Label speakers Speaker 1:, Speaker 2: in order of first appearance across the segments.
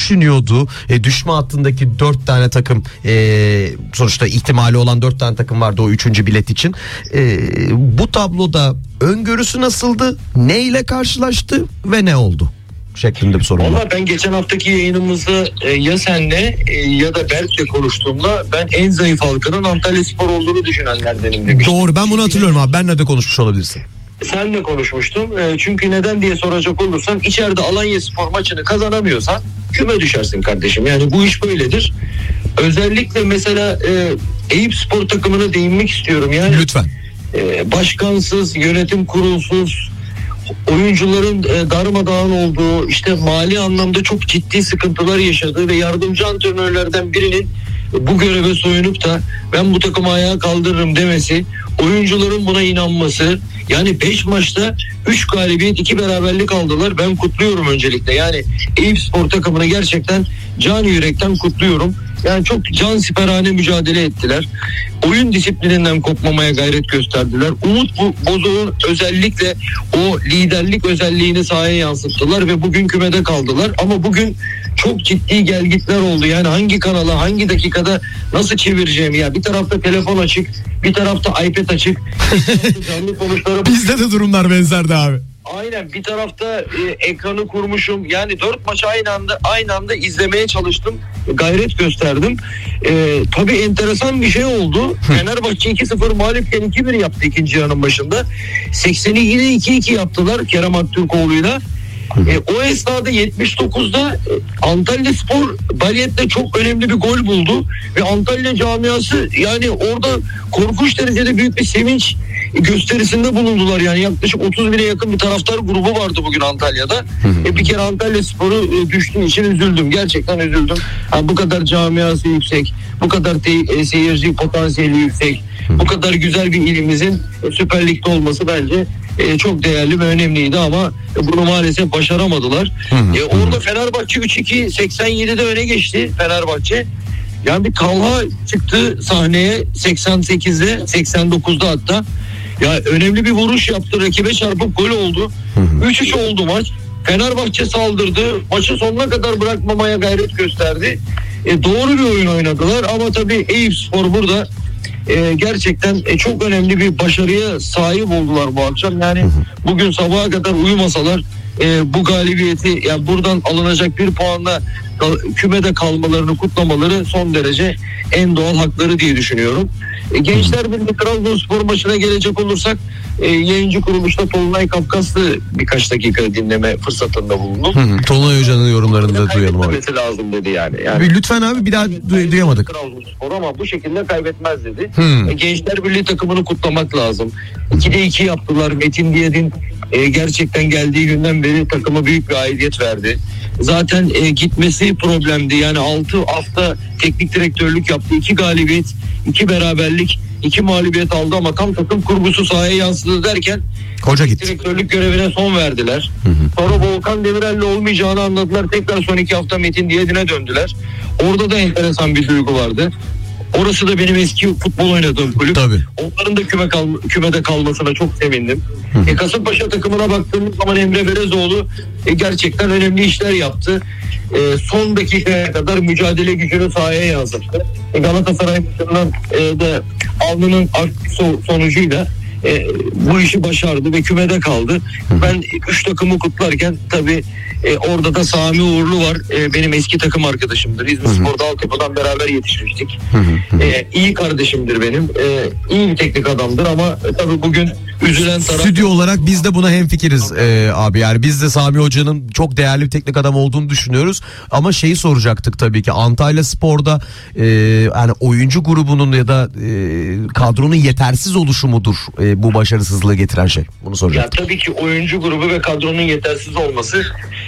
Speaker 1: düşünüyordu? Düşme hattındaki 4 tane takım, sonuçta ihtimali olan 4 tane takım vardı o 3. bilet için. Bu tabloda öngörüsü nasıldı? Ne ile karşılaştı ve ne oldu? Şeklinde bir sorun var.
Speaker 2: Valla ben geçen haftaki yayınımızda ya senle ya da Berk'le konuştuğumda ben en zayıf halkanın Antalyaspor olduğunu düşünenlerdenim demiştim.
Speaker 1: Doğru, ben bunu hatırlıyorum abi. Benle de konuşmuş olabilirsin.
Speaker 2: Senle konuşmuştum. Çünkü neden diye soracak olursan, içeride Alanyaspor maçını kazanamıyorsan küme düşersin kardeşim. Yani bu iş böyledir. Özellikle mesela Eyüpspor takımına değinmek istiyorum. Yani
Speaker 1: lütfen.
Speaker 2: Başkansız, yönetim kurulsuz, oyuncuların darmadağın olduğu, işte mali anlamda çok ciddi sıkıntılar yaşadığı ve yardımcı antrenörlerden birinin bu göreve soyunup da ben bu takımı ayağa kaldırırım demesi, oyuncuların buna inanması, yani 5 maçta 3 galibiyet 2 beraberlik aldılar. Ben kutluyorum öncelikle. Yani Eyüpspor takımını gerçekten canı yürekten kutluyorum. Yani çok cansiperane mücadele ettiler. Oyun disiplininden kopmamaya gayret gösterdiler. Umut Bozok'un özellikle o liderlik özelliğini sahaya yansıttılar ve bugün kümede kaldılar. Ama bugün çok ciddi gelgitler oldu. Yani hangi kanala, hangi dakikada nasıl çevireceğimi, ya bir tarafta telefon açık, bir tarafta iPad açık. Canlı sonuçlara
Speaker 1: bizde de durumlar benzerdi abi.
Speaker 2: Aynen, bir tarafta ekranı kurmuşum. Yani 4 maçı aynı anda izlemeye çalıştım. Gayret gösterdim. Tabii enteresan bir şey oldu. Fenerbahçe 2-0 mağlupken 2-1 yaptı ikinci yarının başında. 80'i yine 2-2 yaptılar Kerem Aktürkoğlu'yla. O esnada 79'da Antalyaspor Baliyet'te çok önemli bir gol buldu ve Antalya camiası yani orada korkunç derecede büyük bir sevinç gösterisinde bulundular. Yani yaklaşık 30 bine yakın bir taraftar grubu vardı bugün Antalya'da. Bir kere Antalyaspor'u düştüğü için üzüldüm. Gerçekten üzüldüm. Bu kadar camiası yüksek, bu kadar seyirci potansiyeli yüksek, bu kadar güzel bir ilimizin Süper Lig'de olması bence çok değerli ve önemliydi ama bunu maalesef başaramadılar. Orada Fenerbahçe 3-2 87'de öne geçti Fenerbahçe. Yani bir Talha çıktı sahneye 88'de 89'da hatta. Ya önemli bir vuruş yaptı, rakibe çarpıp gol oldu. 3-3 oldu maç. Fenerbahçe saldırdı. Maçı sonuna kadar bırakmamaya gayret gösterdi. Doğru bir oyun oynadılar ama tabii Eyüpspor burada gerçekten çok önemli bir başarıya sahip oldular bu akşam. Yani bugün sabaha kadar uyumasalar bu galibiyeti, yani buradan alınacak bir puanla kümede kalmalarını kutlamaları son derece en doğal hakları diye düşünüyorum. Gençler Birliği Trabzonspor maçına gelecek olursak yayıncı kuruluşta Tolunay Kafkaslı birkaç dakika dinleme fırsatında bulundum.
Speaker 1: Tolunay Hoca'nın yorumlarını da duyalım abi.
Speaker 2: Kaybetmesi lazım dedi yani.
Speaker 1: Lütfen abi, bir daha duyamadık.
Speaker 2: Trabzonspor ama bu şekilde kaybetmez dedi. Gençler Birliği takımını kutlamak lazım. 2'de 2 yaptılar. Metin Diyadin gerçekten geldiği günden beri takıma büyük bir aidiyet verdi. Zaten gitmesi problemdi. Yani 6 hafta teknik direktörlük yaptı. 2 galibiyet, 2 beraberlik, 2 mağlubiyet aldı ama tam takım kurgusu sahaya yansıdı derken
Speaker 1: Hoca gitti.
Speaker 2: Direktörlük görevine son verdiler. Sonra Volkan Demirel'le olmayacağını anladılar. Tekrar son 2 hafta Metin Diyadin'e döndüler. Orada da enteresan bir duygu vardı. Orası da benim eski futbol oynadığım kulüp.
Speaker 1: Tabii.
Speaker 2: Onların da kümede kalmasına çok sevindim. Kasımpaşa takımına baktığımız zaman Emre Berezoğlu gerçekten önemli işler yaptı. Son dakikaya kadar mücadele gücünü sahaya yansıttı. Galatasaray maçından da alnının sonucuyla bu işi başardı ve kümede kaldı. Ben 3 takımı kutlarken tabii orada da Sami Uğurlu var. Benim eski takım arkadaşımdır. İzmirspor'da altyapıdan beraber yetişmiştik. İyi kardeşimdir benim. İyi bir teknik adamdır ama tabii bugün üzülen taraf...
Speaker 1: Stüdyo olarak biz de buna hemfikiriz abi. Yani biz de Sami Hoca'nın çok değerli bir teknik adam olduğunu düşünüyoruz. Ama şeyi soracaktık tabii ki. Antalyaspor'da yani oyuncu grubunun ya da kadronun yetersiz oluşu mudur bu başarısızlığı getiren şey? Bunu soracaktık.
Speaker 2: Ya tabii ki oyuncu grubu ve kadronun yetersiz olması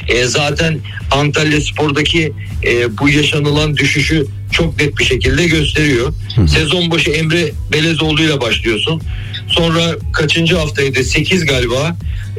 Speaker 2: zaten Antalyaspor'daki bu yaşanılan düşüşü çok net bir şekilde gösteriyor. Sezon başı Emre Belezoğlu ile başlıyorsun. Sonra kaçıncı haftaydı? 8 galiba.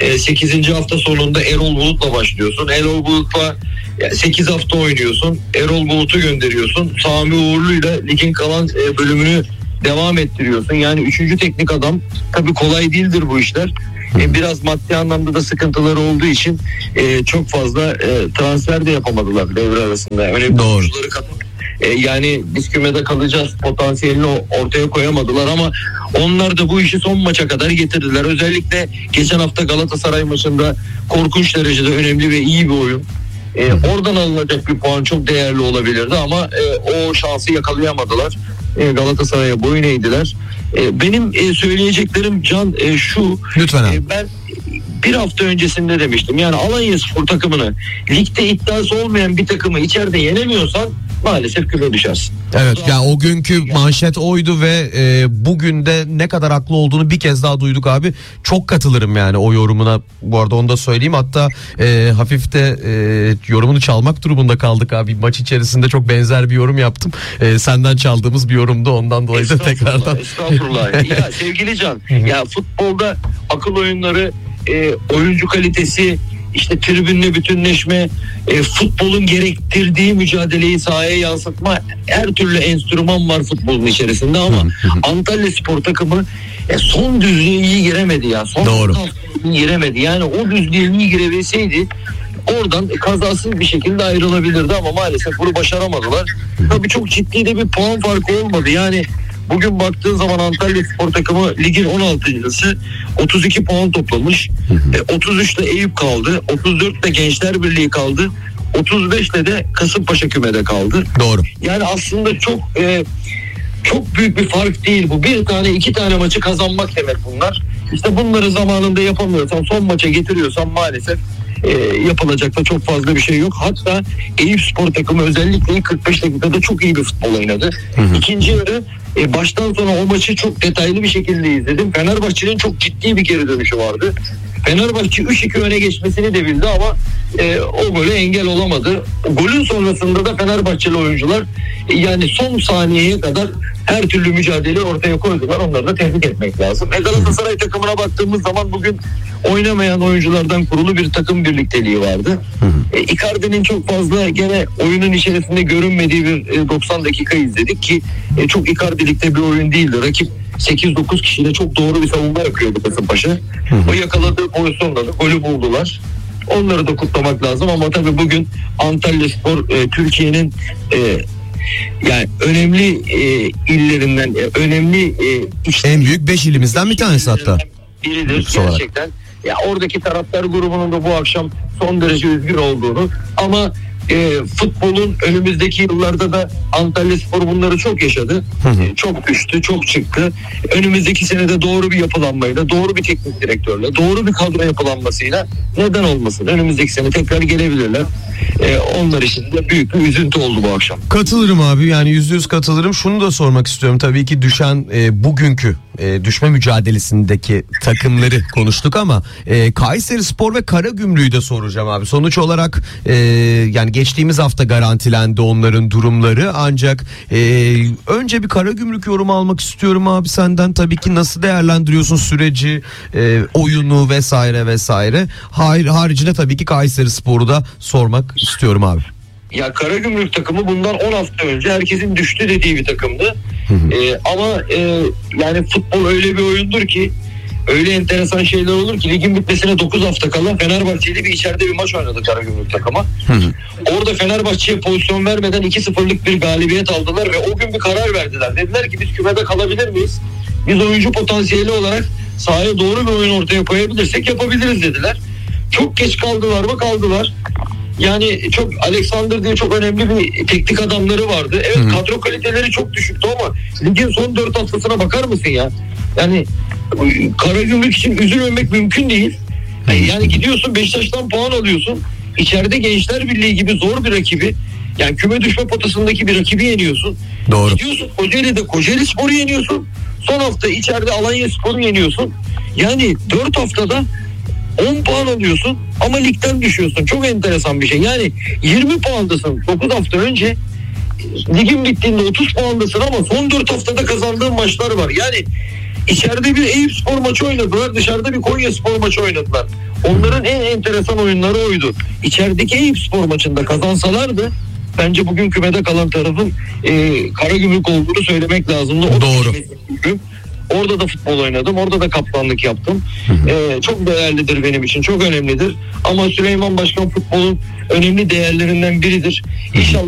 Speaker 2: 8. hafta sonunda Erol Bulut'la başlıyorsun. Erol Bulut'la 8 hafta oynuyorsun. Erol Bulut'u gönderiyorsun. Sami Uğurlu'yla ligin kalan bölümünü devam ettiriyorsun. Yani 3. teknik adam. Tabii kolay değildir bu işler. Biraz maddi anlamda da sıkıntıları olduğu için çok fazla transfer de yapamadılar devre arasında. Önemli
Speaker 1: Doğru.
Speaker 2: oyuncuları katıp yani biz kümede kalacağız potansiyelini ortaya koyamadılar ama onlar da bu işi son maça kadar getirdiler. Özellikle geçen hafta Galatasaray maçında korkunç derecede önemli ve iyi bir oyun. Oradan alınacak bir puan çok değerli olabilirdi ama o şansı yakalayamadılar. Galatasaray'a boyun eğdiler. Benim söyleyeceklerim Can şu.
Speaker 1: Lütfen abi.
Speaker 2: Ben bir hafta öncesinde demiştim. Yani Alanyaspor takımını ligde iddiası olmayan bir takımı içeride yenemiyorsan maalesef küme düşersin.
Speaker 1: Evet ya o günkü manşet oydu ve bugün de ne kadar haklı olduğunu bir kez daha duyduk abi. Çok katılırım yani o yorumuna. Bu arada onu da söyleyeyim. Hatta hafif de yorumunu çalmak durumunda kaldık abi. Maç içerisinde çok benzer bir yorum yaptım. Senden çaldığımız bir yorumdu, ondan dolayı da tekrardan.
Speaker 2: Estağfurullah. Ya sevgili Can, ya futbolda akıl oyunları, oyuncu kalitesi, işte tribünle bütünleşme, futbolun gerektirdiği mücadeleyi sahaya yansıtma, her türlü enstrüman var futbolun içerisinde ama Antalyaspor takımı son düzlüğe iyi giremedi ya.
Speaker 1: Doğru.
Speaker 2: İyi giremedi. Yani o düzlüğe iyi girebilseydi oradan kazasız bir şekilde ayrılabilirdi ama maalesef bunu başaramadılar. Tabii çok ciddi de bir puan farkı olmadı. Yani bugün baktığın zaman Antalyaspor takımı ligin 16.'sı 32 puan toplamış. 33'te Eyüp kaldı. 34'te Gençler Birliği kaldı. 35'te de Kasımpaşa kümede kaldı.
Speaker 1: Doğru.
Speaker 2: Yani aslında çok büyük bir fark değil bu. Bir tane iki tane maçı kazanmak demek bunlar. İşte bunları zamanında yapamıyorsan, son maça getiriyorsan maalesef yapılacak da çok fazla bir şey yok. Hatta Eyüpspor takımı özellikle 45 dakikada çok iyi bir futbol oynadı. İkinci yarı baştan sona o maçı çok detaylı bir şekilde izledim. Fenerbahçe'nin çok ciddi bir geri dönüşü vardı. Fenerbahçe 3-2 öne geçmesini de bildi ama o gole engel olamadı. Golün sonrasında da Fenerbahçeli oyuncular yani son saniyeye kadar her türlü mücadele ortaya koydular. Onları da tebrik etmek lazım. Galatasaray takımına baktığımız zaman bugün oynamayan oyunculardan kurulu bir takım birlikteliği vardı. Icardi'nin çok fazla gene oyunun içerisinde görünmediği bir 90 dakika izledik ki çok Icardi'likte bir oyun değildi. Rakip 8-9 kişiyle çok doğru bir savunma yapıyordu Kasımpaşa. O yakaladığı pozisyonda da golü buldular. Onları da kutlamak lazım ama tabii bugün Antalyaspor Türkiye'nin yani önemli illerinden, önemli
Speaker 1: en büyük 5 ilimizden bir tanesi hatta.
Speaker 2: Biridir gerçekten. Ya oradaki taraftar grubunun da bu akşam son derece üzgün olduğunu ama futbolun önümüzdeki yıllarda da Antalyaspor bunları çok yaşadı. Çok düştü, çok çıktı. Önümüzdeki senede doğru bir yapılanmayla, doğru bir teknik direktörle, doğru bir kadro yapılanmasıyla neden olmasın? Önümüzdeki sene tekrar gelebilirler. Onlar için de büyük bir üzüntü oldu bu akşam.
Speaker 1: Katılırım abi, yani %100 katılırım. Şunu da sormak istiyorum, tabii ki düşen bugünkü düşme mücadelesindeki takımları konuştuk ama Kayserispor ve Karagümrük'ü de soracağım abi. Sonuç olarak yani geçtiğimiz hafta garantilendi onların durumları, ancak önce bir Karagümrük yorumu almak istiyorum abi senden. Tabii ki nasıl değerlendiriyorsun süreci, oyunu vesaire vesaire. Haricinde tabii ki Kayserispor'u da sormak istiyorum abi.
Speaker 2: Ya Karagümrük takımı bundan 10 hafta önce herkesin düştü dediği bir takımdı. Ama yani futbol öyle bir oyundur ki, öyle enteresan şeyler olur ki ligin bitmesine 9 hafta kala Fenerbahçe'yle bir içeride bir maç oynadı Karagümrük takımı. Orada Fenerbahçe'ye pozisyon vermeden 2-0'lık bir galibiyet aldılar ve o gün bir karar verdiler. Dediler ki biz kümede kalabilir miyiz? Biz oyuncu potansiyeli olarak sahaya doğru bir oyun ortaya koyabilirsek yapabiliriz dediler. Çok geç kaldılar mı? Kaldılar. Yani çok Alexander diye çok önemli bir teknik adamları vardı. Evet, kadro kaliteleri çok düşüktü ama ligin son 4 haftasına bakar mısın ya? Yani Karagümrük için üzülmemek mümkün değil. Yani gidiyorsun Beşiktaş'tan puan alıyorsun. İçeride Gençler Birliği gibi zor bir rakibi, yani küme düşme potasındaki bir rakibi yeniyorsun.
Speaker 1: Doğru.
Speaker 2: Gidiyorsun Kocaeli'de Kocaelispor'u yeniyorsun. Son hafta içeride Alanyaspor'u yeniyorsun. Yani 4 haftada 10 puan alıyorsun ama ligden düşüyorsun. Çok enteresan bir şey. Yani 20 puandasın 9 hafta önce. Ligin bittiğinde 30 puandasın ama son 4 haftada kazandığın maçlar var. Yani içeride bir Eyüpspor maçı oynadılar, dışarıda bir Konyaspor maçı oynadılar. Onların en enteresan oyunları oydu. İçerideki Eyüpspor maçında kazansalardı bence bugün kümede kalan tarafın Karagümrük olduğunu söylemek lazımdı. O
Speaker 1: doğru.
Speaker 2: Orada da futbol oynadım. Orada da kaptanlık yaptım. Çok değerlidir benim için. Çok önemlidir. Ama Süleyman Başkan futbolun önemli değerlerinden biridir. İnşallah